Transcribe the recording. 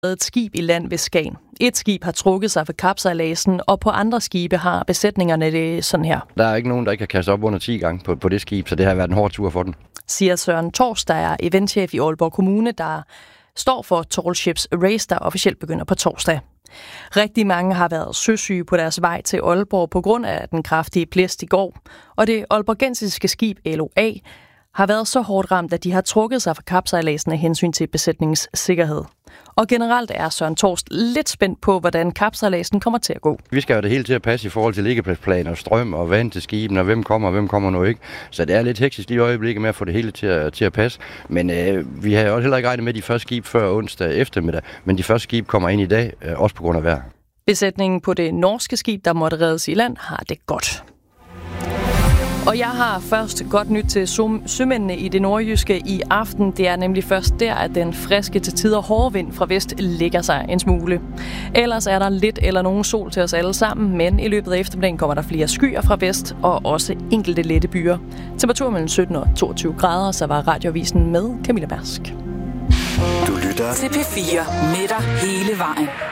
et skib i land ved Skagen. Et skib har trukket sig for kapsejladsen, og på andre skibe har besætningerne det sådan her. Der er ikke nogen, der ikke har kastet op under 10 gange på det skib, så det har været en hård tur for den. Siger Søren Tors, der er eventchef i Aalborg Kommune, der står for Tall Ships Race, der officielt begynder på torsdag. Rigtig mange har været søsyge på deres vej til Aalborg på grund af den kraftige blæst i går, og det aalborgensiske skib LOA har været så hårdt ramt, at de har trukket sig fra kapsejladsen af hensyn til besætningens sikkerhed. Og generelt er Søren Torst lidt spændt på, hvordan kapsejladsen kommer til at gå. Vi skal jo det hele til at passe i forhold til liggepladsplaner, strøm og vand til skibene, og hvem kommer nu ikke. Så det er lidt hektisk lige i øjeblikket med at få det hele til at passe. Men vi har jo heller ikke regnet med de første skib før onsdag eftermiddag, men de første skib kommer ind i dag, også på grund af vejr. Besætningen på det norske skib, der måtte reddes i land, har det godt. Og jeg har først godt nyt til sømændene i det nordjyske i aften. Det er nemlig først der, at den friske til tider hårde vind fra vest lægger sig en smule. Ellers er der lidt eller nogen sol til os alle sammen, men i løbet af eftermiddagen kommer der flere skyer fra vest og også enkelte lette byer. Temperatur mellem 17 og 22 grader, så var Radioavisen med Camilla Mærsk. Du lytter til P4 med dig hele vejen.